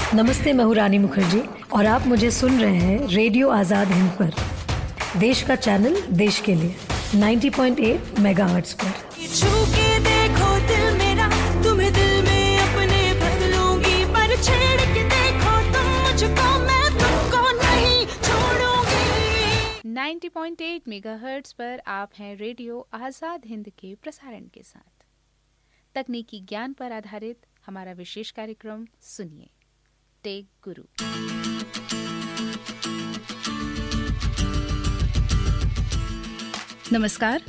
नमस्ते, मैं हूँ रानी मुखर्जी और आप मुझे सुन रहे हैं रेडियो आज़ाद हिंद पर, देश का चैनल देश के लिए 90.8 मेगाहर्ट्ज़ पर। छू के देखो दिल मेरा, तुम्हें दिल में अपने भर लूंगी, पर छेड़ के देखो तुम मुझको, मैं तुमको नहीं छोड़ूंगी। 90.8 मेगाहर्ट्ज़ पर आप हैं रेडियो आज़ाद हिंद के प्रसारण के साथ। तकनीकी ज्ञान पर आधारित हमारा विशेष कार्यक्रम सुनिए, टेक गुरु। नमस्कार,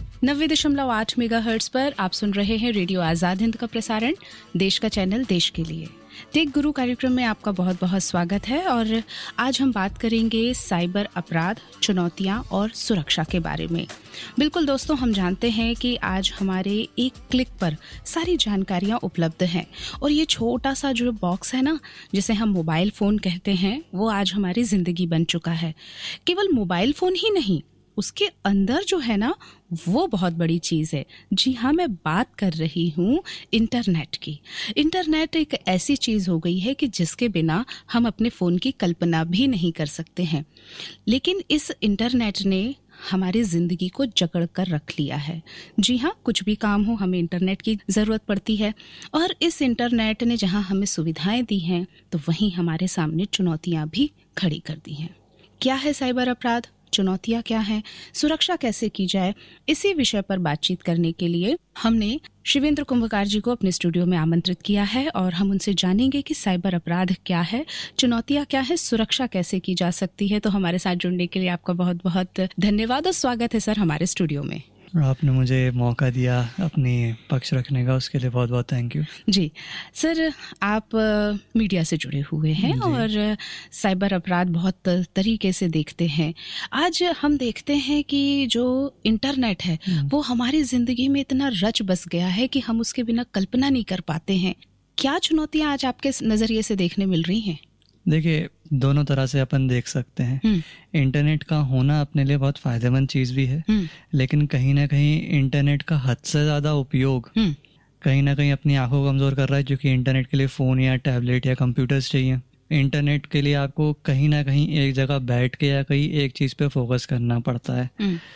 90.8 मेगाहर्ट्ज़ पर आप सुन रहे हैं रेडियो आज़ाद हिंद का प्रसारण, देश का चैनल देश के लिए। टेक गुरु कार्यक्रम में आपका बहुत बहुत स्वागत है और आज हम बात करेंगे साइबर अपराध, चुनौतियां और सुरक्षा के बारे में। बिल्कुल दोस्तों, हम जानते हैं कि आज हमारे एक क्लिक पर सारी जानकारियां उपलब्ध हैं और ये छोटा सा जो बॉक्स है ना, जिसे हम मोबाइल फ़ोन कहते हैं, वो आज हमारी ज़िंदगी बन चुका है। केवल मोबाइल फ़ोन ही नहीं, उसके अंदर जो है ना, वो बहुत बड़ी चीज़ है। जी हाँ, मैं बात कर रही हूँ इंटरनेट की। इंटरनेट एक ऐसी चीज़ हो गई है कि जिसके बिना हम अपने फ़ोन की कल्पना भी नहीं कर सकते हैं। लेकिन इस इंटरनेट ने हमारी ज़िंदगी को जकड़ कर रख लिया है। जी हाँ, कुछ भी काम हो हमें इंटरनेट की ज़रूरत पड़ती है और इस इंटरनेट ने जहाँ हमें सुविधाएं दी हैं, तो वहीं हमारे सामने चुनौतियाँ भी खड़ी कर दी हैं। क्या है साइबर अपराध, चुनौतियाँ क्या हैं, सुरक्षा कैसे की जाए, इसी विषय पर बातचीत करने के लिए हमने शिवेंद्र कुंभकार जी को अपने स्टूडियो में आमंत्रित किया है और हम उनसे जानेंगे कि साइबर अपराध क्या है, चुनौतियाँ क्या है, सुरक्षा कैसे की जा सकती है। तो हमारे साथ जुड़ने के लिए आपका बहुत बहुत धन्यवाद और स्वागत है सर हमारे स्टूडियो में। आपने मुझे मौका दिया अपनी पक्ष रखने का, उसके लिए बहुत बहुत थैंक यू। जी सर, आप मीडिया से जुड़े हुए हैं और साइबर अपराध बहुत तरीके से देखते हैं। आज हम देखते हैं कि जो इंटरनेट है वो हमारी ज़िंदगी में इतना रच बस गया है कि हम उसके बिना कल्पना नहीं कर पाते हैं। क्या चुनौतियाँ आज आपके नज़रिए से देखने मिल रही हैं? देखिए, दोनों तरह से अपन देख सकते हैं। इंटरनेट का होना अपने लिए बहुत फ़ायदेमंद चीज़ भी है, लेकिन कहीं ना कहीं इंटरनेट का हद से ज़्यादा उपयोग कहीं ना कहीं अपनी आंखों को कमज़ोर कर रहा है, क्योंकि इंटरनेट के लिए फ़ोन या टैबलेट या कंप्यूटर्स चाहिए। इंटरनेट के लिए आपको कहीं ना कहीं एक जगह बैठ के या कहीं एक चीज़ पे फोकस करना पड़ता है।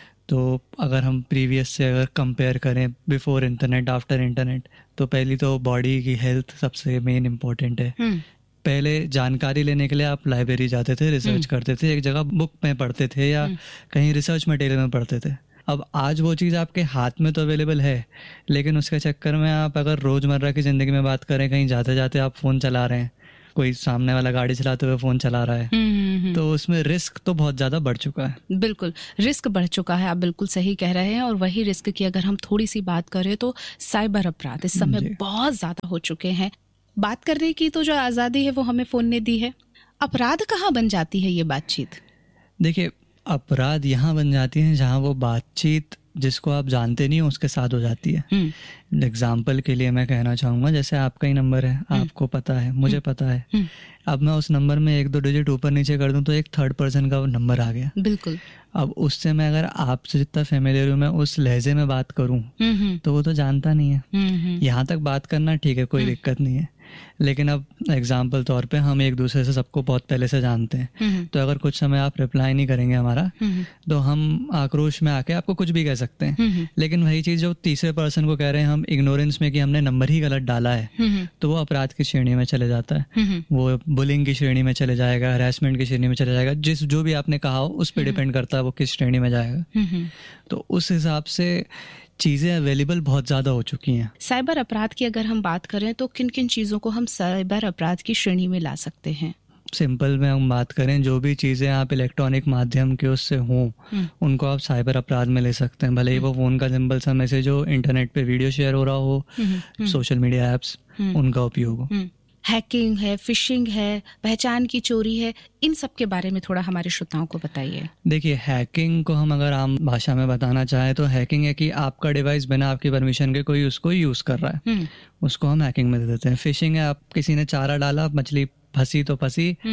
तो अगर हम प्रीवियस से अगर कंपेयर करें, बिफोर इंटरनेट आफ्टर इंटरनेट, तो पहली तो बॉडी की हेल्थ सबसे मेन इम्पोर्टेंट है। पहले जानकारी लेने के लिए आप लाइब्रेरी जाते थे, रिसर्च करते थे, एक जगह बुक में पढ़ते थे या कहीं रिसर्च मटेरियल में पढ़ते थे। अब आज वो चीज़ आपके हाथ में तो अवेलेबल है, लेकिन उसके चक्कर में आप अगर रोज़मर्रा की ज़िंदगी में बात करें, कहीं जाते जाते आप फ़ोन चला रहे हैं, कोई सामने वाला गाड़ी चलाते हुए फ़ोन चला रहा है, तो उसमें रिस्क तो बहुत ज़्यादा बढ़ चुका है। बिल्कुल, रिस्क बढ़ चुका है, आप बिल्कुल सही कह रहे हैं। और वही रिस्क की अगर हम थोड़ी सी बात करें तो साइबर अपराध इस समय बहुत ज़्यादा हो चुके हैं। बात करने की तो जो आज़ादी है वो हमें फ़ोन ने दी है। अपराध कहाँ बन जाती है ये बातचीत? देखिए, अपराध यहाँ बन जाती है जहाँ वो बातचीत जिसको आप जानते नहीं हो उसके साथ हो जाती है। एग्जाम्पल के लिए मैं कहना चाहूँगा, जैसे आपका ही नंबर है, आपको पता है, मुझे पता है, अब मैं उस नंबर में 1-2 डिजिट ऊपर नीचे कर दूं तो एक थर्ड पर्सन का नंबर आ गया। बिल्कुल। अब उससे मैं अगर आपसे जितना फेमिलियर हूँ, मैं उस लहजे में बात करूँ तो वो तो जानता नहीं है। यहाँ तक बात करना ठीक है, कोई दिक्कत नहीं है, लेकिन अब एग्जाम्पल तौर पे हम एक दूसरे से सबको बहुत पहले से जानते हैं, तो अगर कुछ समय आप रिप्लाई नहीं करेंगे हमारा, तो हम आक्रोश में आके आपको कुछ भी कह सकते हैं। लेकिन वही चीज़ जो तीसरे पर्सन को कह रहे हैं हम इग्नोरेंस में कि हमने नंबर ही गलत डाला है, तो वो अपराध की श्रेणी में चले जाता है, वो बुलिंग की श्रेणी में चले जाएगा, हरासमेंट की श्रेणी में चले जाएगा। जो भी आपने कहा हो उस पर डिपेंड करता है वो किस श्रेणी में जाएगा। तो उस हिसाब से चीज़ें अवेलेबल बहुत ज़्यादा हो चुकी हैं। साइबर अपराध की अगर हम बात करें तो किन किन चीज़ों को हम साइबर अपराध की श्रेणी में ला सकते हैं? सिंपल में हम बात करें, जो भी चीज़ें आप इलेक्ट्रॉनिक माध्यम के उससे हों उनको आप साइबर अपराध में ले सकते हैं। भले ही वो फ़ोन का सिंपल सा मैसेज हो, इंटरनेट पे वीडियो शेयर हो रहा हो, सोशल मीडिया ऐप्स उनका उपयोग हो। हैकिंग है, फिशिंग है, पहचान की चोरी है, इन सब के बारे में थोड़ा हमारे श्रोताओं को बताइए। देखिए, हैकिंग को हम अगर आम भाषा में बताना चाहें तो हैकिंग है कि आपका डिवाइस बिना आपकी परमिशन के कोई उसको यूज़ कर रहा है, उसको हम हैकिंग में दे देते हैं। फिशिंग है, आप किसी ने चारा डाला, मछली फंसी तो फंसी,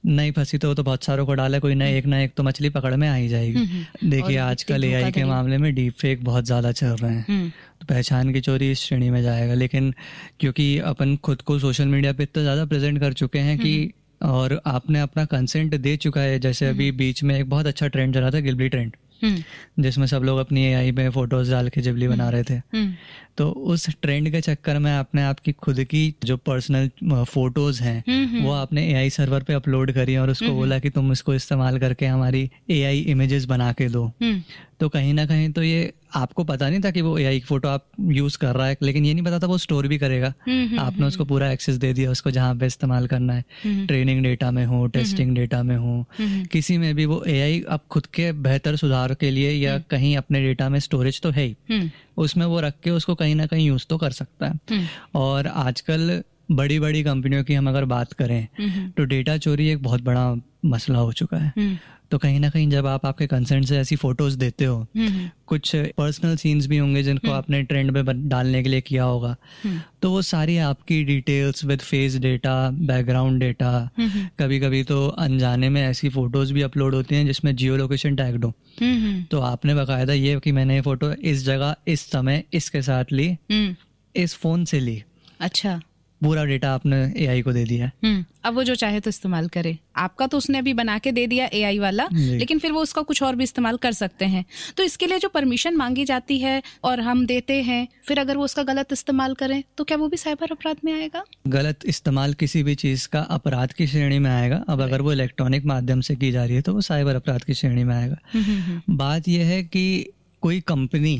नहीं फंसी तो बहुत सारों को डाले, कोई ना एक तो मछली पकड़ में आ ही जाएगी। देखिए आजकल एआई के मामले में डीप फेक बहुत ज़्यादा चल रहे हैं, तो पहचान की चोरी इस श्रेणी में जाएगा। लेकिन क्योंकि अपन खुद को सोशल मीडिया पे इतना ज़्यादा प्रेजेंट कर चुके हैं कि और आपने अपना कंसेंट दे चुका है, जैसे अभी बीच में एक बहुत अच्छा ट्रेंड चला था गिबली ट्रेंड, जिसमें सब लोग अपनी एआई में फोटोज डाल के जिबली बना रहे थे। तो उस ट्रेंड के चक्कर में आपने आपकी खुद की जो पर्सनल फोटोज हैं वो आपने एआई सर्वर पे अपलोड करी और उसको बोला कि तुम इसको इस्तेमाल करके हमारी एआई इमेजेस बना के दो। तो कहीं ना कहीं तो ये आपको पता नहीं था कि वो एआई की फोटो आप यूज कर रहा है, लेकिन ये नहीं पता था वो स्टोर भी करेगा। आपने उसको पूरा एक्सेस दे दिया उसको जहाँ पे इस्तेमाल करना है, ट्रेनिंग डेटा में हो, टेस्टिंग डेटा में हो, किसी में भी वो एआई अब खुद के बेहतर सुधार के लिए या कहीं अपने डेटा में स्टोरेज तो है ही, उसमें वो रख के उसको कहीं ना कहीं यूज तो कर सकता है। और आजकल बड़ी बड़ी कंपनियों की हम अगर बात करें तो डेटा चोरी एक बहुत बड़ा मसला हो चुका है। तो कहीं ना कहीं जब आप आपके कंसेंट से ऐसी फोटोज देते हो, कुछ पर्सनल सीन्स भी होंगे जिनको आपने ट्रेंड पे डालने के लिए किया होगा, तो वो सारी आपकी details with face data, background data, कभी कभी तो अनजाने में ऐसी फोटोज भी अपलोड होती हैं जिसमें जियो लोकेशन टैग्ड हो। तो आपने बकायदा ये कि मैंने ये फोटो इस जगह इस समय इसके साथ ली, इस फोन से ली, अच्छा पूरा डेटा आपने एआई को दे दिया। अब वो जो चाहे तो इस्तेमाल करे। आपका तो उसने अभी बना के दे दिया एआई वाला, लेकिन फिर वो उसका कुछ और भी इस्तेमाल कर सकते हैं। तो इसके लिए जो परमिशन मांगी जाती है और हम देते हैं, फिर अगर वो उसका गलत इस्तेमाल करें तो क्या वो भी साइबर अपराध में आएगा? गलत इस्तेमाल किसी भी चीज का अपराध की श्रेणी में आएगा। अब अगर वो इलेक्ट्रॉनिक माध्यम से की जा रही है तो वो साइबर अपराध की श्रेणी में आएगा। बात यह है कि कोई कंपनी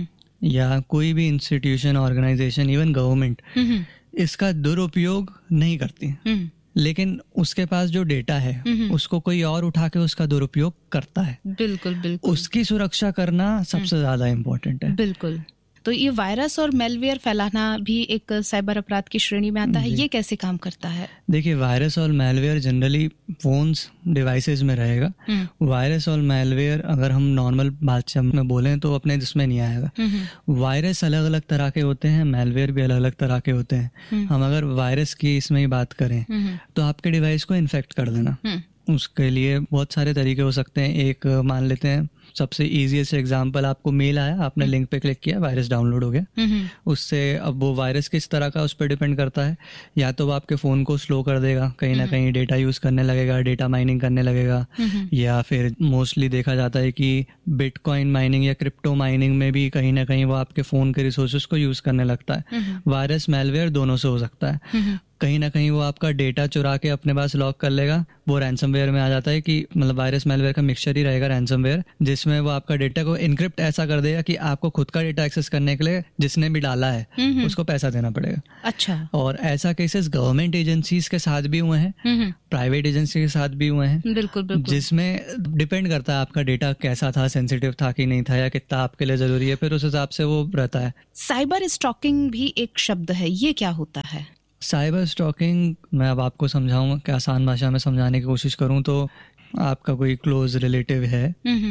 या कोई भी इंस्टीट्यूशन, ऑर्गेनाइजेशन, इवन गवर्नमेंट इसका दुरुपयोग नहीं करती, लेकिन उसके पास जो डेटा है उसको कोई और उठा के उसका दुरुपयोग करता है। बिल्कुल बिल्कुल। उसकी सुरक्षा करना सबसे ज्यादा इम्पोर्टेंट है। बिल्कुल। तो ये वायरस और मेलवेयर फैलाना भी एक साइबर अपराध की श्रेणी में आता है। ये कैसे काम करता है? देखिए, वायरस और मेलवेयर जनरली फोन्स, डिवाइसेस में रहेगा। वायरस और मेलवेयर अगर हम नॉर्मल भाषा में बोलें तो अपने जिसमें नहीं आएगा। वायरस अलग अलग तरह के होते हैं, मेलवेयर भी अलग अलग तरह के होते हैं। हम अगर वायरस की इसमें ही बात करें तो आपके डिवाइस को इन्फेक्ट कर देना, उसके लिए बहुत सारे तरीके हो सकते हैं। एक मान लेते हैं सबसे इजीएस्ट एग्जांपल, आपको मेल आया, आपने लिंक पे क्लिक किया, वायरस डाउनलोड हो गया। उससे अब वो वायरस किस तरह का उस पर डिपेंड करता है। या तो वो आपके फ़ोन को स्लो कर देगा, कहीं ना कहीं डेटा यूज़ करने लगेगा, डेटा माइनिंग करने लगेगा, या फिर मोस्टली देखा जाता है कि बिटकॉइन माइनिंग या क्रिप्टो माइनिंग में भी कहीं ना कहीं वो आपके फ़ोन के रिसोर्सेज को यूज़ करने लगता है। वायरस मेलवेयर दोनों से हो सकता है। कहीं ना कहीं वो आपका डेटा चुरा के अपने पास लॉक कर लेगा। वो रैंसमवेयर में आ जाता है कि मतलब वायरस मेलवेयर का मिक्सचर ही रहेगा रैंसमवेयर, जिसमें वो आपका डेटा को इनक्रिप्ट ऐसा कर देगा कि आपको खुद का डेटा एक्सेस करने के लिए जिसने भी डाला है उसको पैसा देना पड़ेगा। अच्छा। और ऐसा केसेस गवर्नमेंट एजेंसीज के साथ भी हुए हैं, प्राइवेट एजेंसी के साथ भी हुए हैं। बिल्कुल बिल्कुल। जिसमें डिपेंड करता है आपका डेटा कैसा था, सेंसिटिव था कि नहीं था, या कितना आपके लिए जरूरी है, फिर उस हिसाब से वो रहता है। साइबर स्टॉकिंग भी एक शब्द है, ये क्या होता है? साइबर स्टॉकिंग मैं अब आपको समझाऊंगा कि आसान भाषा में समझाने की कोशिश करूं तो आपका कोई क्लोज रिलेटिव है,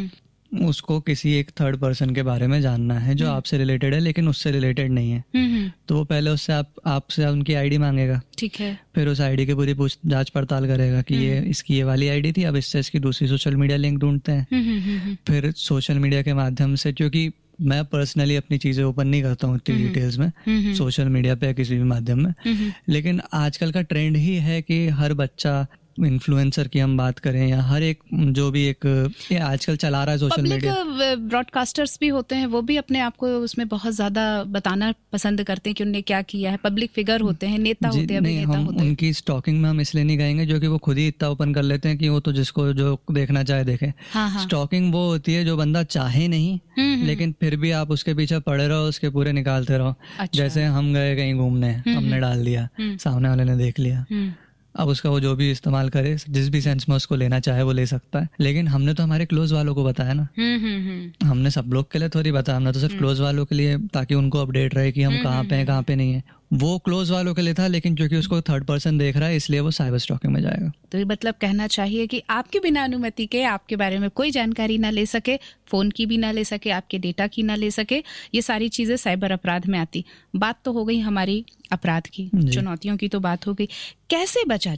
उसको किसी एक थर्ड पर्सन के बारे में जानना है जो आपसे रिलेटेड है लेकिन उससे रिलेटेड नहीं है। तो वो पहले उससे आपसे उनकी आईडी मांगेगा। ठीक है। फिर उस आईडी की पूरी जांच पड़ताल करेगा कि ये इसकी ये वाली आईडी थी, अब इससे इसकी दूसरी सोशल मीडिया लिंक ढूंढते हैं। फिर सोशल मीडिया के माध्यम से, क्योंकि मैं पर्सनली अपनी चीज़ें ओपन नहीं करता हूँ इतनी डिटेल्स में सोशल मीडिया पे या किसी भी माध्यम में, लेकिन आजकल का ट्रेंड ही है कि हर बच्चा, इन्फ्लुएंसर की हम बात करें या हर एक जो भी एक आजकल चला रहा है सोशल मीडिया, ब्रॉडकास्टर्स भी होते हैं, वो भी अपने आप को उसमें बहुत ज्यादा बताना पसंद करते हैं कि उन्होंने क्या किया है। पब्लिक फिगर होते हैं, नेता होते हैं, अभिनेता होते हैं। उनकी स्टॉकिंग में हम इसलिए नहीं कहेंगे जो कि वो खुद ही इतना ओपन कर लेते हैं कि वो तो जिसको जो देखना चाहे देखे। स्टॉकिंग वो होती है जो बंदा चाहे नहीं लेकिन फिर भी आप उसके पीछे पड़े रहो, उसके पूरे निकालते रहो। जैसे हम गए कहीं घूमने, हमने डाल दिया, सामने वाले ने देख लिया, अब उसका वो जो भी इस्तेमाल करे, जिस भी सेंस में उसको लेना चाहे वो ले सकता है। लेकिन हमने तो हमारे क्लोज वालों को बताया ना, हमने सब लोग के लिए थोड़ी बताया, हमने तो सिर्फ क्लोज वालों के लिए, ताकि उनको अपडेट रहे कि हम कहाँ पे हैं, कहाँ पे नहीं है। वो क्लोज वालों के लिए था, लेकिन क्योंकि उसको थर्ड पर्सन देख रहा है इसलिए वो साइबर स्टॉकिंग में जाएगा। तो ये मतलब कहना चाहिए कि आपके बिना अनुमति के आपके बारे में कोई जानकारी ना ले सके, फोन की भी ना ले सके, आपके डेटा की ना ले सके, ये सारी चीजें साइबर अपराध में आती। बात तो हो गई हमारी अपराध की, चुनौतियों की तो बात हो गई। कैसे बचा जाए?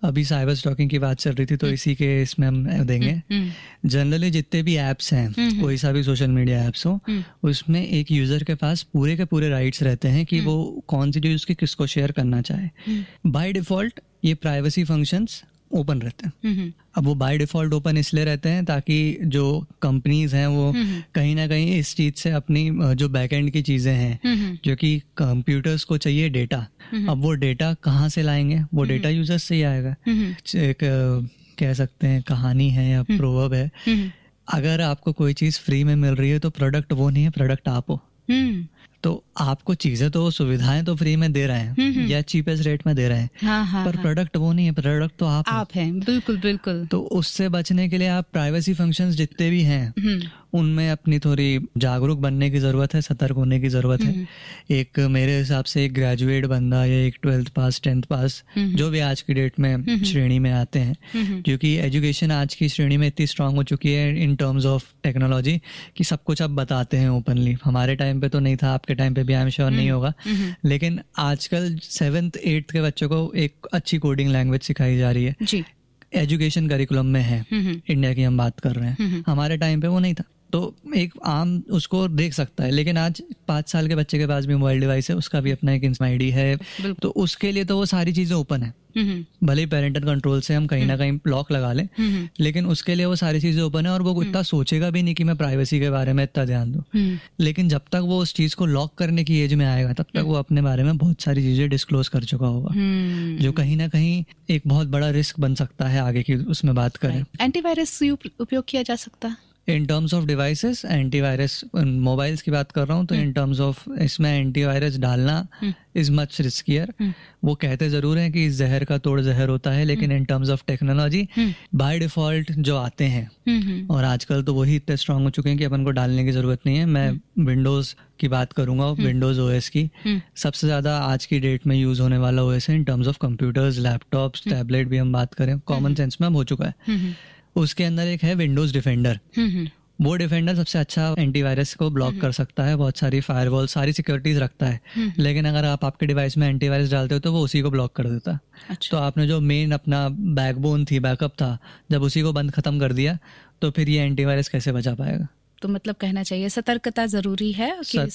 अभी साइबर स्टॉकिंग की बात चल रही थी तो इसी के इसमें हम देंगे। जनरली जितने भी ऐप्स हैं, कोई सा भी सोशल मीडिया ऐप्स हो, उसमें एक यूजर के पास पूरे के पूरे राइट्स रहते हैं कि वो कौन सी चीज उसकी किसको शेयर करना चाहे। बाय डिफॉल्ट ये प्राइवेसी फंक्शंस ओपन रहते हैं। अब वो बाय डिफॉल्ट ओपन इसलिए रहते हैं ताकि जो कंपनीज हैं वो कहीं ना कहीं इस चीज से अपनी जो बैकएंड की चीजें हैं, जो कि कंप्यूटर्स को चाहिए डेटा, अब वो डेटा कहाँ से लाएंगे? वो डेटा यूजर्स से ही आएगा। एक कह सकते हैं कहानी है या प्रोवर्ब है, अगर आपको कोई चीज फ्री में मिल रही है तो प्रोडक्ट वो नहीं है, प्रोडक्ट आप हो। तो आपको चीजें तो सुविधाएं तो फ्री में दे रहे हैं या चीपेस्ट रेट में दे रहे हैं, पर प्रोडक्ट वो नहीं है, प्रोडक्ट तो आप हैं। बिल्कुल बिल्कुल। तो उससे बचने के लिए आप प्राइवेसी फंक्शंस जितने भी हैं उनमें अपनी थोड़ी जागरूक बनने की जरूरत है, सतर्क होने की जरूरत है। एक मेरे हिसाब से एक ग्रेजुएट बंदा या एक 12th पास 10th पास जो भी आज की डेट में श्रेणी में आते हैं, क्योंकि एजुकेशन आज की श्रेणी में इतनी स्ट्रांग हो चुकी है इन टर्म्स ऑफ टेक्नोलॉजी कि सब कुछ अब बताते हैं ओपनली। हमारे टाइम पे तो नहीं था, आपके टाइम पे भी आई एम श्योर नहीं होगा, लेकिन आजकल 7th 8th के बच्चों को एक अच्छी कोडिंग लैंग्वेज सिखाई जा रही है जी। एजुकेशन करिकुलम में है, इंडिया की हम बात कर रहे हैं, हमारे टाइम पे वो नहीं था। तो एक आम उसको देख सकता है, लेकिन आज 5 साल के बच्चे के पास भी मोबाइल डिवाइस है, उसका भी अपना एक इंस्टाग्राम आईडी है, तो उसके लिए तो वो सारी चीजें ओपन है। भले ही पेरेंटल कंट्रोल से हम कहीं ना कहीं लॉक लगा लें, लेकिन उसके लिए वो सारी चीजें ओपन है और वो इतना सोचेगा भी नहीं कि मैं प्राइवेसी के बारे में इतना ध्यान दूं। लेकिन जब तक वो उस चीज को लॉक करने की एज में आएगा तब तक वो अपने बारे में बहुत सारी चीजें डिस्क्लोज कर चुका होगा, जो कहीं ना कहीं एक बहुत बड़ा रिस्क बन सकता है आगे की उसमें बात करें। एंटीवायरस उपयोग किया जा सकता है in terms of devices, antivirus mobiles की बात कर रहा हूँ तो इन टर्म्स ऑफ इसमें एंटीवायरस डालना इज मच रिस्कियर। वो कहते जरूर हैं कि जहर का तोड़ जहर होता है, लेकिन in terms of technology by default जो आते हैं, और आजकल तो वही इतने स्ट्रांग हो चुके हैं कि अपन को डालने की जरूरत नहीं है। मैं विंडोज की बात करूंगा, विंडोज ओएस की सबसे ज्यादा आज की डेट में यूज होने वाला ओएस है in terms of computers, laptops, tablet भी हम बात करें, कॉमन सेंस में अब हो चुका है। उसके अंदर एक है विंडोज डिफेंडर। वो डिफेंडर सबसे अच्छा एंटीवायरस को ब्लॉक कर सकता है, बहुत सारी फायरवॉल, सारी सिक्योरिटीज रखता है, लेकिन अगर आप आपके डिवाइस में एंटीवायरस डालते हो तो वो उसी को ब्लॉक कर देता है। अच्छा। तो आपने जो मेन अपना बैकबोन थी, बैकअप था, जब उसी को बंद खत्म कर दिया तो फिर ये एंटीवायरस कैसे बचा पाएगा? तो मतलब कहना चाहिए सतर्कता जरूरी है,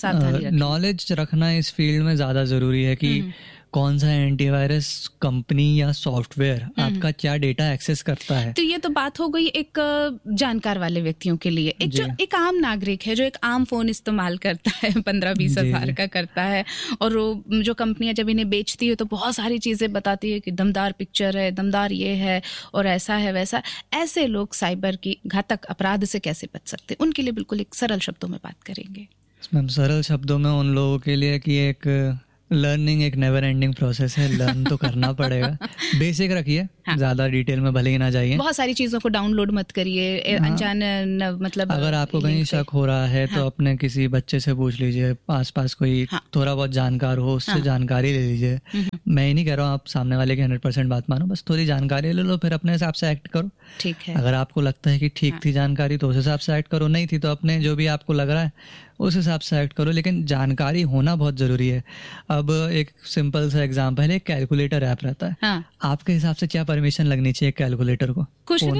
नॉलेज रखना इस फील्ड में ज्यादा जरूरी है कि कौन सा एंटीवायरस कंपनी या सॉफ्टवेयर आपका क्या डेटा एक्सेस करता है। तो ये तो बात हो गई एक जानकार वाले व्यक्तियों के लिए। एक जो एक आम नागरिक है जो एक आम फोन इस्तेमाल करता है, 15-20 हज़ार का करता है, और वो जो कंपनियां जब इन्हें बेचती है तो बहुत सारी चीजें बताती है कि दमदार पिक्चर है, दमदार ये है और ऐसा है वैसा। ऐसे लोग साइबर की घातक अपराध से कैसे बच सकते हैं, उनके लिए बिल्कुल एक सरल शब्दों में बात करेंगे। सरल शब्दों में उन लोगों के लिए कि एक लर्निंग एक नेवर एंडिंग प्रोसेस है, लर्न तो करना पड़ेगा। बेसिक रखिए, ज्यादा डिटेल में भले ही ना जाइए। बहुत सारी चीजों को डाउनलोड मत करिए, अनजान मतलब अगर आपको कहीं शक हो रहा है तो अपने किसी बच्चे से पूछ लीजिए, आसपास कोई थोड़ा बहुत जानकार हो उससे जानकारी ले लीजिए। मैं ही नहीं कह रहा हूँ आप सामने वाले की 100% बात मानो, बस थोड़ी जानकारी ले लो, फिर अपने हिसाब से एक्ट करो। ठीक है। अगर आपको लगता है कि ठीक थी जानकारी तो उस हिसाब से एक्ट करो, नहीं थी तो अपने जो भी आपको लग रहा है उस हिसाब से एक्ट करो, लेकिन जानकारी होना बहुत जरूरी है। अब एक सिंपल सा एग्जांपल है, कैलकुलेटर ऐप रहता है, आपके हिसाब से क्या परमिशन लगनी चाहिए कैलकुलेटर को? कुछ नहीं,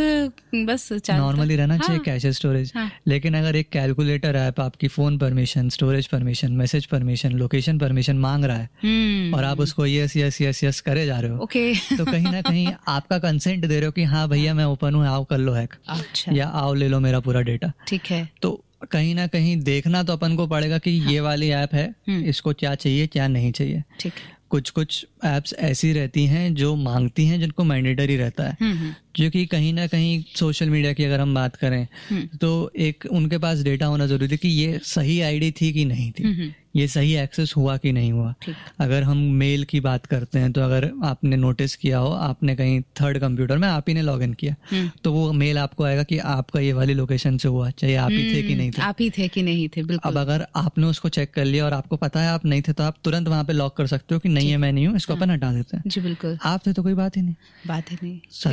बस नॉर्मली रहना चाहिए कैश स्टोरेज। लेकिन अगर एक कैलकुलेटर ऐप आपकी phone permission, storage permission, message permission, location permission मांग रहा है और आप उसको यस यस यस यस करे जा रहे हो, तो कहीं ना कहीं आपका कंसेंट दे रहे हो कि हाँ भैया मैं ओपन हूँ, आओ कर लो हैक, या आओ ले लो मेरा पूरा डेटा। ठीक है। तो कहीं ना कहीं देखना तो अपन को पड़ेगा कि ये वाली ऐप है, इसको क्या चाहिए क्या नहीं चाहिए। ठीक। कुछ ऐप्स ऐसी रहती हैं जो मांगती हैं, जिनको मैंडेटरी रहता है, जो कि कहीं ना कहीं सोशल मीडिया की अगर हम बात करें तो एक उनके पास डेटा होना जरूरी है कि ये सही आईडी थी कि नहीं थी, ये सही एक्सेस हुआ कि नहीं हुआ। अगर हम मेल की बात करते हैं तो अगर आपने नोटिस किया हो, आपने कहीं थर्ड कंप्यूटर में आप ही ने लॉग इन किया तो वो मेल आपको आएगा कि आपका ये वाली लोकेशन से हुआ, चाहे आप ही थे कि नहीं थे। आप ही थे कि नहीं थे, बिल्कुल। अब अगर आपने उसको चेक कर लिया और आपको पता है आप नहीं थे, तो आप तुरंत वहां पे लॉक कर सकते हो कि नहीं है, मैं नहीं हूँ, इसको अपन हटा देते हैं। जी बिल्कुल। आप थे तो कोई बात ही नहीं, बात ही नहीं। लेकिन ये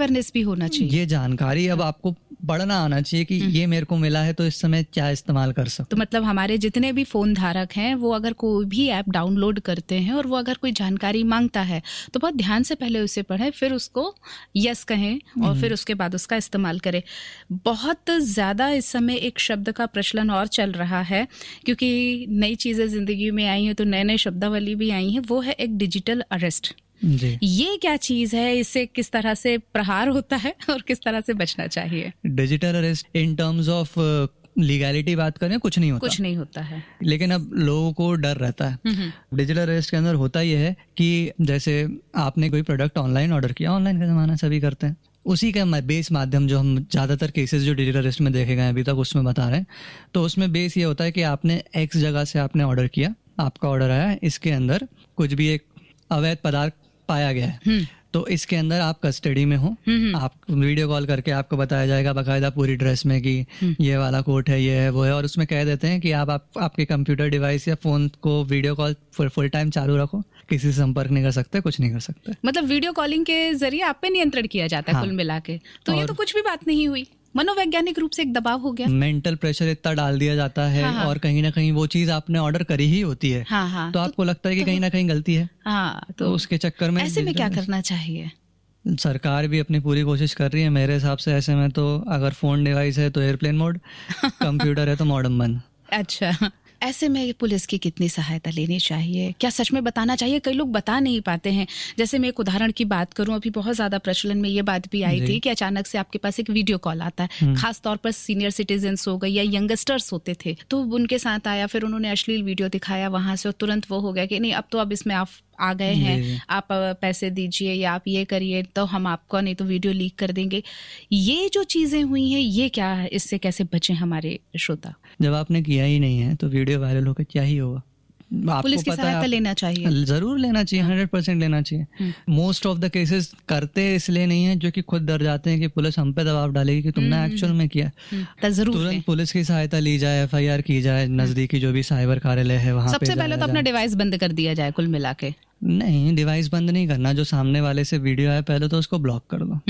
अवेयरनेस भी होना चाहिए, ये जानकारी अब आपको पढ़ना आना चाहिए कि ये मेरे को मिला है तो इस समय क्या इस्तेमाल कर सकते। तो मतलब हमारे जितने भी फोन धारक हैं वो अगर कोई भी ऐप डाउनलोड करते हैं और वो अगर कोई जानकारी मांगता है तो बहुत ध्यान से पहले उसे पढ़ें, फिर उसको यस कहें और फिर उसके बाद उसका इस्तेमाल करें। बहुत ज़्यादा इस समय एक शब्द का प्रचलन और चल रहा है, क्योंकि नई चीज़ें ज़िंदगी में आई हैं तो नए नए शब्दावली भी आई हैं, वो है एक डिजिटल अरेस्ट। जी। ये क्या चीज है, इससे किस तरह से प्रहार होता है और किस तरह से बचना चाहिए? Digital arrest in terms of legality बात करें कुछ नहीं होता है, लेकिन अब लोगों को डर रहता है। डिजिटल अरेस्ट के अंदर होता यह है कि जैसे आपने कोई प्रोडक्ट ऑनलाइन ऑर्डर किया, ऑनलाइन का जमाना सभी करते हैं, उसी का बेस माध्यम जो हम ज़्यादातर केसेस जो डिजिटल अरेस्ट में देखे गए अभी तक उसमें बता रहे हैं, तो उसमें बेस ये होता है कि आपने एक्स जगह से आपने ऑर्डर किया, आपका ऑर्डर आया, इसके अंदर कुछ भी एक अवैध पदार्थ पाया गया है, तो इसके अंदर आप कस्टडी में हो, आप वीडियो कॉल करके आपको बताया जाएगा बाकायदा पूरी ड्रेस में कि ये वाला कोट है, ये है, वो है, और उसमें कह देते हैं कि आप आपके कंप्यूटर डिवाइस या फोन को वीडियो कॉल फुल टाइम चालू रखो, किसी से संपर्क नहीं कर सकते, कुछ नहीं कर सकते। मतलब वीडियो कॉलिंग के जरिए आप पे नियंत्रण किया जाता है कुल मिला के। तो ये तो कुछ भी बात नहीं हुई, मनोवैज्ञानिक रूप से एक दबाव हो गया, मेंटल प्रेशर इतना डाल दिया जाता है। हाँ, और कहीं ना कहीं वो चीज आपने ऑर्डर करी ही होती है। तो आपको लगता है कि कहीं ना कहीं गलती है। तो उसके चक्कर में ऐसे में क्या करना चाहिए? सरकार भी अपनी पूरी कोशिश कर रही है मेरे हिसाब से। ऐसे में तो अगर फोन डिवाइस है तो एयरप्लेन मोड, कंप्यूटर है तो मॉडर्न बंद। अच्छा, ऐसे में पुलिस की कितनी सहायता लेनी चाहिए? क्या सच में बताना चाहिए? कई लोग बता नहीं पाते हैं। जैसे मैं एक उदाहरण की बात करूं, अभी बहुत ज्यादा प्रचलन में ये बात भी आई थी कि अचानक से आपके पास एक वीडियो कॉल आता है, खास तौर पर सीनियर सिटीजन्स हो गए या यंगस्टर्स होते थे, तो उनके साथ आया, फिर उन्होंने अश्लील वीडियो दिखाया वहां से, और तुरंत वो हो गया कि नहीं अब इसमें आप आ गए हैं, आप पैसे दीजिए या आप ये करिए तो हम आपको नहीं तो वीडियो लीक कर देंगे। ये जो चीजें हुई हैं, ये क्या है, इससे कैसे बचें हमारे श्रोता? जब आपने किया ही नहीं है तो वीडियो वायरल होकर क्या ही होगा? पुलिस की सहायता लेना चाहिए, जरूर लेना चाहिए, 100% लेना चाहिए। मोस्ट ऑफ द केसेस करते इसलिए नहीं है जो कि खुद डर जाते हैं कि पुलिस हम पे दबाव डालेगी कि तुमने एक्चुअल में किया। तुरंत पुलिस की सहायता ली जाए, FIR की जाए, नजदीकी जो भी साइबर कार्यालय है वहाँ पे। सबसे पहले तो अपना डिवाइस बंद कर दिया जाए कुल मिला के। नहीं, डिवाइस बंद नहीं करना, जो सामने वाले से वीडियो आया पहले तो उसको ब्लॉक कर दो।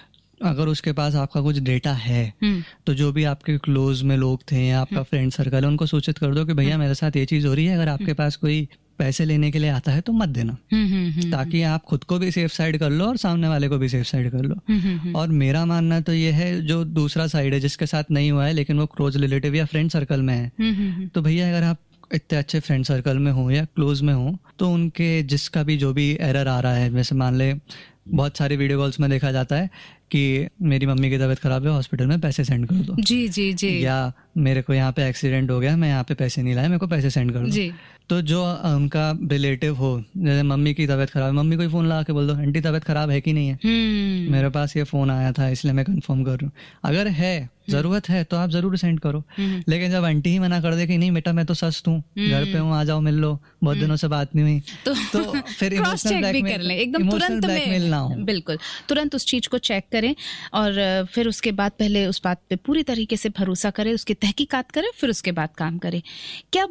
अगर उसके पास आपका कुछ डेटा है तो जो भी आपके क्लोज में लोग थे या आपका फ्रेंड सर्कल है उनको सूचित कर दो कि भैया मेरे साथ ये चीज हो रही है, अगर आपके पास कोई पैसे लेने के लिए आता है तो मत देना, ताकि आप खुद को भी सेफ साइड कर लो और सामने वाले को भी सेफ साइड कर लो। और मेरा मानना तो ये है, जो दूसरा साइड है जिसके साथ नहीं हुआ है लेकिन वो क्लोज रिलेटिव या फ्रेंड सर्कल में है, तो भैया अगर आप इतने अच्छे फ्रेंड सर्कल में हो या क्लोज में हो तो उनके जिसका भी जो भी एरर आ रहा है, जैसे मान ले बहुत सारे वीडियो कॉल्स में देखा जाता है कि मेरी मम्मी की तबीयत खराब है, हॉस्पिटल में पैसे सेंड कर दो। जी। या मेरे को यहाँ पे एक्सीडेंट हो गया, मैं यहाँ पे पैसे नहीं लाया, मेरे को पैसे सेंड कर दो। तो जो उनका रिलेटिव हो, जैसे मम्मी की तबीयत खराब है, मम्मी को फोन लगा के बोल दो आंटी तबीयत खराब है कि नहीं है, मेरे पास ये फोन आया था इसलिए मैं कंफर्म कर रही हूँ। अगर है जरूरत है तो आप जरूर सेंड करो। लेकिन जब आंटी ही मना कर दे कि नहीं बेटा मैं तो सस्त हूँ, घर पे हूँ, आ जाओ मिल लो, बहुत दिनों से बात नहीं हुई, तो फिर इमोशनल ब्लैकमेल, एकदम तुरंत ब्लैकमेल ना हो। बिल्कुल, तुरंत उस चीज को चेक करें और फिर उसके बाद पहले उस बात पे पूरी तरीके से भरोसा करें, उसकी तहकीकात करें, फिर उसके बाद काम करें। क्या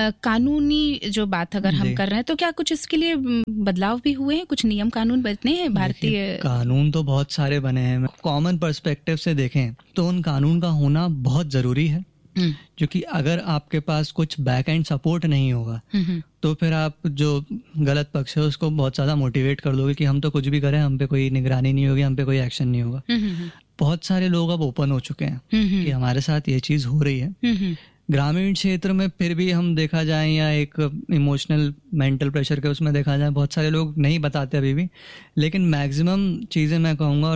कानूनी जो बात अगर हम कर रहे हैं तो क्या कुछ इसके लिए बदलाव भी हुए हैं? कुछ नियम कानून बने हैं? भारतीय कानून तो बहुत सारे बने हैं। कॉमन पर्सपेक्टिव से देखें तो उन कानून का होना बहुत जरूरी है, क्योंकि अगर आपके पास कुछ बैक एंड सपोर्ट नहीं होगा तो फिर आप जो गलत पक्ष है उसको बहुत ज्यादा मोटिवेट कर दोगे कि हम तो कुछ भी करें, हम पे कोई निगरानी नहीं होगी, हम पे कोई एक्शन नहीं होगा। बहुत सारे लोग अब ओपन हो चुके हैं कि हमारे साथ ये चीज हो रही है। ग्रामीण क्षेत्र में फिर भी हम देखा जाए या एक इमोशनल मेंटल प्रेशर के उसमें देखा जाए, बहुत सारे लोग नहीं बताते अभी भी, लेकिन मैक्सिमम चीजें मैं कहूँगा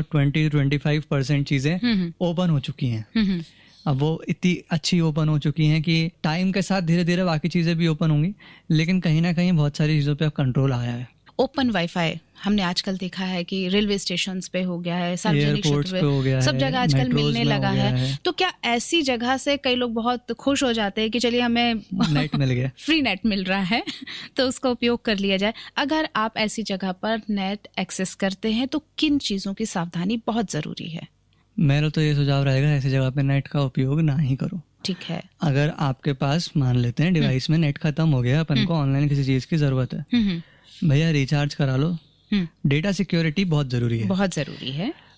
20-25% चीजें ओपन हो चुकी हैं। अब वो इतनी अच्छी ओपन हो चुकी हैं कि टाइम के साथ धीरे धीरे बाकी चीजें भी ओपन होंगी, लेकिन कहीं ना कहीं बहुत सारी चीजों पे अब कंट्रोल आया है। ओपन वाईफाई हमने आजकल देखा है कि रेलवे स्टेशन पे हो गया है, सार्वजनिक क्षेत्र पे, सब जगह आजकल मिलने लगा है। तो क्या ऐसी जगह से कई लोग बहुत खुश हो जाते हैं कि चलिए हमें नेट मिल गया, फ्री नेट मिल रहा है तो उसका उपयोग कर लिया जाए। अगर आप ऐसी जगह पर नेट एक्सेस करते हैं तो किन चीजों की सावधानी बहुत जरूरी है? मेरा तो ये सुझाव रहेगा ऐसी जगह पे नेट का उपयोग ना ही करो। ठीक है। अगर आपके पास मान लेते हैं डिवाइस में नेट खत्म हो गया, अपन को ऑनलाइन किसी चीज की जरूरत है, भैया रिचार्ज करा लो। डेटा सिक्योरिटी बहुत जरूरी है, बहुत जरूरी है।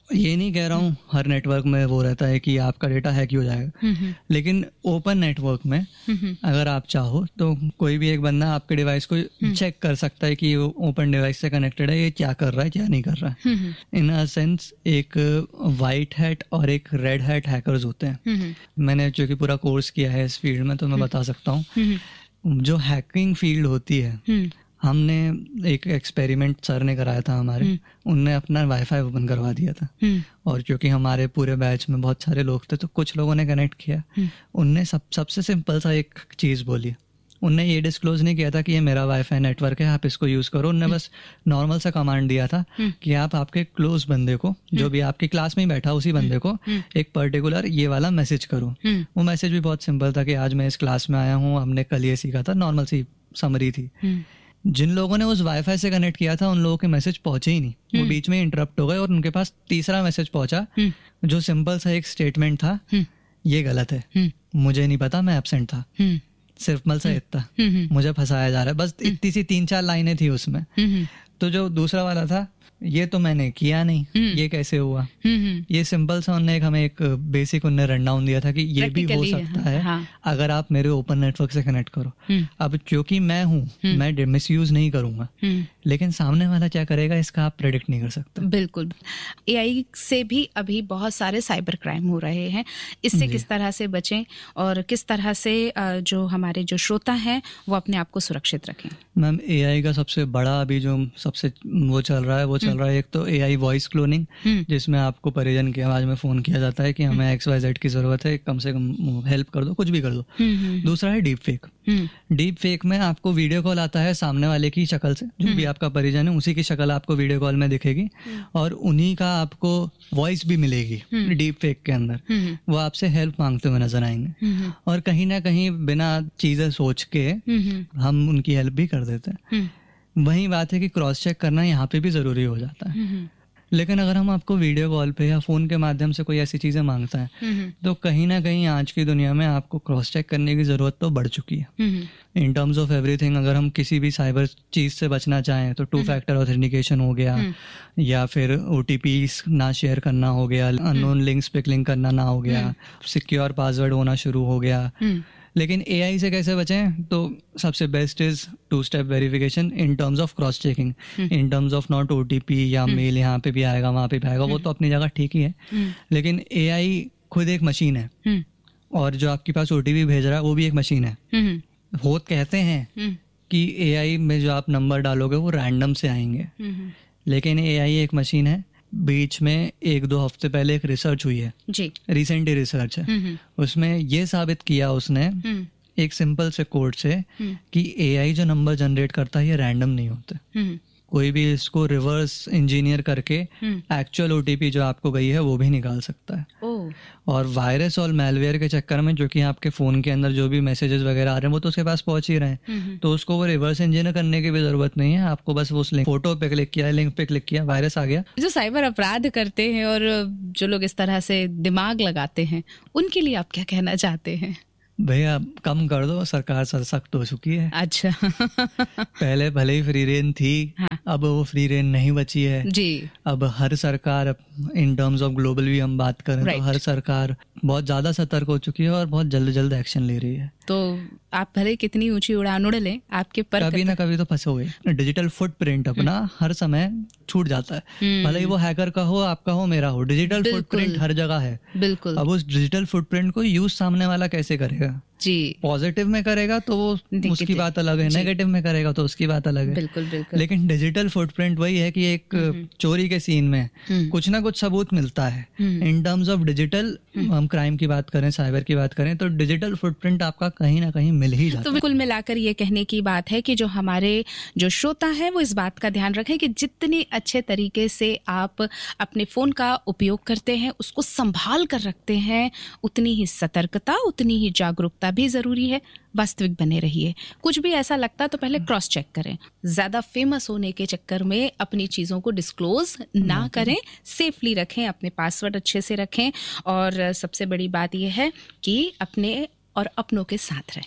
ये नहीं कह रहा हूँ हर नेटवर्क में वो रहता है कि आपका डेटा हैक हो जाएगा, लेकिन ओपन नेटवर्क में अगर आप चाहो तो कोई भी एक बंदा आपके डिवाइस को चेक कर सकता है कि वो ओपन डिवाइस से कनेक्टेड है, ये क्या कर रहा है क्या नहीं कर रहा है। इन अ सेंस एक वाइट हैट और एक रेड हैट हैकर्स होते हैं। मैंने जो कि पूरा कोर्स किया है इस फील्ड में, तो मैं बता सकता हूँ जो हैकिंग फील्ड होती है, हमने एक एक्सपेरिमेंट सर ने कराया था हमारे, उनने अपना वाईफाई ओपन करवा दिया था, और क्योंकि हमारे पूरे बैच में बहुत सारे लोग थे तो कुछ लोगों ने कनेक्ट किया। उनने सबसे सिंपल सा एक चीज़ बोली, उनने ये डिस्क्लोज नहीं किया था कि ये मेरा वाईफाई नेटवर्क है आप इसको यूज़ करो। उनने बस नॉर्मल सा कमांड दिया था कि आप आपके क्लोज बंदे को, जो भी आपकी क्लास में ही बैठा उसी बंदे को एक पर्टिकुलर ये वाला मैसेज करो। वो मैसेज भी बहुत सिंपल था कि आज मैं इस क्लास में आया हूँ, हमने कल ये सीखा था, नॉर्मल सी समरी थी। जिन लोगों ने उस वाईफाई से कनेक्ट किया था उन लोगों के मैसेज पहुंचे ही नहीं, वो बीच में इंटरप्ट हो गए और उनके पास तीसरा मैसेज पहुंचा जो सिंपल सा एक स्टेटमेंट था, ये गलत है, मुझे नहीं पता, मैं एब्सेंट था, सिर्फ मल सा इतना, मुझे फंसाया जा रहा है, बस इतनी सी 3-4 लाइनें थी उसमें। तो जो दूसरा वाला था, ये तो मैंने किया नहीं, ये कैसे हुआ, ये सिंपल सा उन्होंने हमें एक बेसिक उन्होंने रन डाउन दिया था कि ये भी हो सकता है अगर आप मेरे ओपन नेटवर्क से कनेक्ट करो। अब क्योंकि मैं हूँ, मैं मिसयूज नहीं करूंगा, लेकिन सामने वाला क्या करेगा इसका आप प्रेडिक्ट नहीं कर सकते। बिल्कुल। एआई से भी अभी बहुत सारे साइबर क्राइम हो रहे हैं, इससे किस तरह से बचें और किस तरह से जो हमारे जो श्रोता हैं वो अपने आप को सुरक्षित रखें? मैम, एआई का सबसे बड़ा अभी जो सबसे वो चल रहा है एक तो एआई वॉइस क्लोनिंग, जिसमें आपको परिजन की आवाज में फोन किया जाता है कि हमें XYZ की जरूरत है, कम से कम हेल्प कर दो, कुछ भी कर दो। दूसरा है डीप फेक। डीप फेक में आपको वीडियो कॉल आता है सामने वाले की शक्ल से, जो भी आपका परिजन है उसी की शक्ल आपको वीडियो कॉल में दिखेगी और उन्हीं का आपको वॉइस भी मिलेगी डीप फेक के अंदर। वो आपसे हेल्प मांगते हुए नजर आएंगे और कहीं ना कहीं बिना चीजें सोच के हम उनकी हेल्प भी कर देते हैं। वही बात है कि क्रॉस चेक करना यहाँ पे भी जरूरी हो जाता है। लेकिन अगर हम आपको वीडियो कॉल पे या फोन के माध्यम से कोई ऐसी चीजें मांगता है तो कहीं ना कहीं आज की दुनिया में आपको क्रॉस चेक करने की जरूरत तो बढ़ चुकी है। इन टर्म्स ऑफ एवरीथिंग, अगर हम किसी भी साइबर चीज से बचना चाहें तो 2 फैक्टर ऑथेंटिकेशन हो गया, या फिर OTP ना शेयर करना हो गया, अननोन लिंक्स पे क्लिक करना ना हो गया, सिक्योर पासवर्ड होना शुरू हो गया। लेकिन एआई से कैसे बचें? तो सबसे best is 2 step verification in terms of cross checking, in terms of not OTP या मेल यहाँ पे भी आएगा वहाँ पे भी आएगा, वो तो अपनी जगह ठीक ही है। लेकिन एआई खुद एक मशीन है और जो आपके पास OTP भेज रहा है वो भी एक मशीन है। वो कहते हैं कि एआई में जो आप नंबर डालोगे वो रैंडम से आएंगे, लेकिन एआई एक मशीन है। बीच में 1-2 हफ्ते पहले एक रिसर्च हुई है जी, रिसेंटली रिसर्च है, उसमें ये साबित किया उसने एक सिंपल से कोड से कि एआई जो नंबर जनरेट करता है ये रैंडम नहीं होते। कोई भी इसको रिवर्स इंजीनियर करके एक्चुअल OTP जो आपको गई है वो भी निकाल सकता है। और वायरस और मैलवेयर के चक्कर में जो कि आपके फोन के अंदर जो भी मैसेजेस वगैरह आ रहे हैं वो तो उसके पास पहुंच ही रहे हैं, तो उसको वो रिवर्स इंजीनियर करने की भी जरूरत नहीं है। आपको बस वो फोटो पे क्लिक किया, लिंक पे क्लिक किया, वायरस आ गया। जो साइबर अपराध करते हैं और जो लोग इस तरह से दिमाग लगाते हैं उनके लिए आप क्या कहना चाहते हैं? भैया कम कर दो, सरकार सख्त हो चुकी है। अच्छा पहले भले ही फ्री रेन थी, अब वो फ्री रेन नहीं बची है जी। अब हर सरकार, इन टर्म्स ऑफ ग्लोबल भी हम बात करें तो हर सरकार बहुत ज्यादा सतर्क हो चुकी है और बहुत जल्द जल्द एक्शन ले रही है। तो आप भले कितनी ऊंची उड़ान उड़ लें, आपके पर कभी ना कभी तो फंसोगे। डिजिटल फुटप्रिंट अपना हर समय छूट जाता है, भले ही वो हैकर का हो, आपका हो, मेरा हो, डिजिटल फुटप्रिंट हर जगह है। बिल्कुल। अब उस डिजिटल फुटप्रिंट को यूज सामने वाला कैसे करेगा जी? पॉजिटिव में करेगा तो वो उसकी बात अलग है, नेगेटिव में करेगा तो उसकी बात अलग है। बिल्कुल बिल्कुल। लेकिन डिजिटल फुटप्रिंट वही है कि एक चोरी के सीन में कुछ ना कुछ सबूत मिलता है। इन टर्म्स ऑफ डिजिटल हम क्राइम की बात करें, साइबर की बात करें, तो डिजिटल फुटप्रिंट आपका कहीं ना कहीं मिल ही जाता है। तो कुल मिलाकर ये कहने की बात है कि जो हमारे जो श्रोता है वो इस बात का ध्यान रखें कि जितने अच्छे तरीके से आप अपने फोन का उपयोग करते हैं, उसको संभाल कर रखते हैं, उतनी ही सतर्कता, उतनी ही जागरूकता भी जरूरी है। वास्तविक बने रहिए। कुछ भी ऐसा लगता तो पहले क्रॉस चेक करें। ज्यादा फेमस होने के चक्कर में अपनी चीजों को डिस्क्लोज ना करें, सेफली रखें, अपने पासवर्ड अच्छे से रखें और सबसे बड़ी बात यह है कि अपने और अपनों के साथ रहें।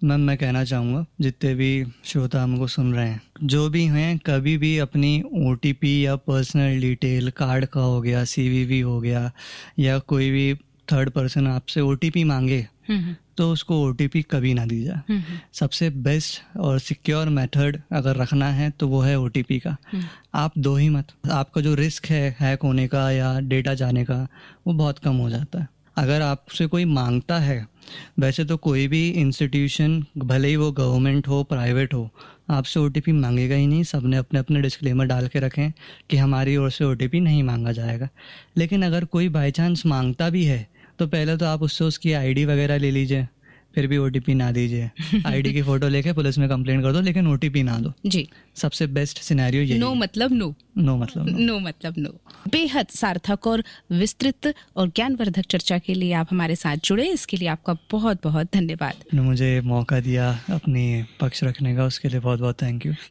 मैम मैं कहना चाहूँगा जितने भी श्रोता हमको सुन रहे हैं, जो भी हैं, कभी भी अपनी OTP या पर्सनल डिटेल, कार्ड का हो गया, CVV हो गया, या कोई भी थर्ड पर्सन आपसे OTP मांगे तो उसको OTP कभी ना दीजिए। सबसे बेस्ट और सिक्योर मेथड अगर रखना है तो वो है OTP का। आप दो ही मत, आपका जो रिस्क है हैक होने का या डेटा जाने का वो बहुत कम हो जाता है। अगर आपसे कोई मांगता है, वैसे तो कोई भी इंस्टीट्यूशन भले ही वो गवर्नमेंट हो प्राइवेट हो आपसे OTP मांगेगा ही नहीं। सबने अपने अपने डिस्क्लेमर डाल के रखें कि हमारी ओर से OTP नहीं मांगा जाएगा। लेकिन अगर कोई बाई चांस मांगता भी है तो पहले तो आप उससे उसकी ID वगैरह ले लीजिए, फिर भी OTP ना दीजिए। ID की फ़ोटो लेके पुलिस में कंप्लेंट कर दो, लेकिन OTP ना दो जी। सबसे बेस्ट सिनेरियो यही। नो मतलब नो, नो मतलब नो, नो मतलब नो। बेहद सार्थक और विस्तृत और ज्ञानवर्धक चर्चा के लिए आप हमारे साथ जुड़े, इसके लिए आपका बहुत बहुत धन्यवाद। मुझे मौका दिया अपनी पक्ष रखने का, उसके लिए बहुत बहुत थैंक यू।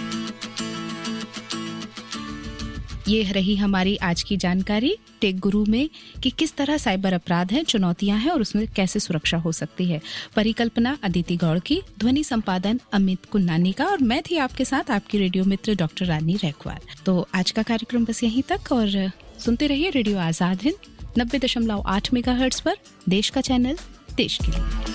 ये रही हमारी आज की जानकारी टेक गुरु में कि किस तरह साइबर अपराध हैं, चुनौतियां हैं और उसमें कैसे सुरक्षा हो सकती है। परिकल्पना अदिति गौड़ की, ध्वनि संपादन अमित कुन्नानी का, और मैं थी आपके साथ आपकी रेडियो मित्र डॉक्टर रानी रैकवार। तो आज का कार्यक्रम बस यहीं तक, और सुनते रहिए रेडियो आजाद हिंद 90.8 मेगाहर्ट्ज पर, देश का चैनल, देश के लिए।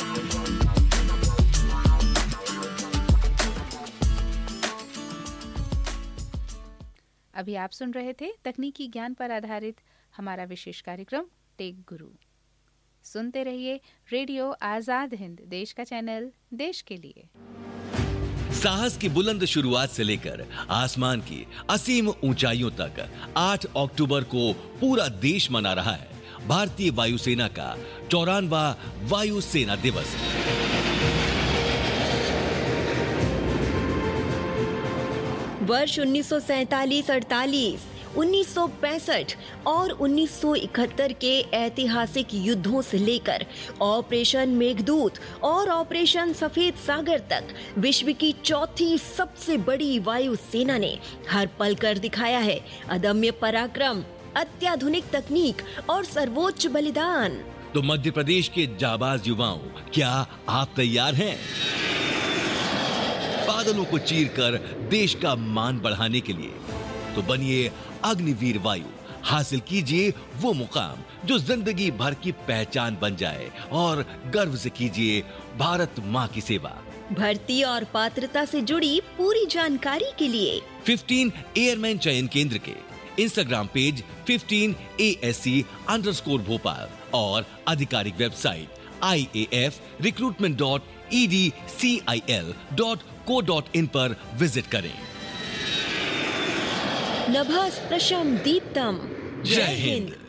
अभी आप सुन रहे थे तकनीकी ज्ञान पर आधारित हमारा विशेष कार्यक्रम टेक गुरु। सुनते रहिए रेडियो आजाद हिंद, देश का चैनल, देश के लिए। साहस की बुलंद शुरुआत से लेकर आसमान की असीम ऊंचाइयों तक 8 अक्टूबर को पूरा देश मना रहा है भारतीय वायुसेना का 94वां वायुसेना दिवस। वर्ष 1947-48, 1965 और 1971 के ऐतिहासिक युद्धों से लेकर ऑपरेशन मेघदूत और ऑपरेशन सफेद सागर तक विश्व की चौथी सबसे बड़ी वायुसेना ने हर पल कर दिखाया है अदम्य पराक्रम, अत्याधुनिक तकनीक और सर्वोच्च बलिदान। तो मध्य प्रदेश के जाबाज युवाओं, क्या आप तैयार हैं? बादलों को चीरकर देश का मान बढ़ाने के लिए तो बनिए अग्निवीर वायु, हासिल कीजिए वो मुकाम जो जिंदगी भर की पहचान बन जाए और गर्व से कीजिए भारत माँ की सेवा। भर्ती और पात्रता से जुड़ी पूरी जानकारी के लिए 15 एयरमैन चयन केंद्र के इंस्टाग्राम पेज 15 ASC_भोपाल और आधिकारिक वेबसाइट iaf.recruitment.edcil.co.in पर विजिट करें। नभः स्पृशं दीप्तम्। जय हिंद।